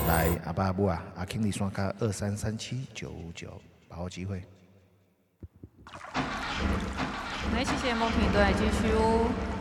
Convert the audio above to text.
来，阿爸母啊，阿 King 你刷卡233799，把握机会。 来，谢谢梦萍队继续哦。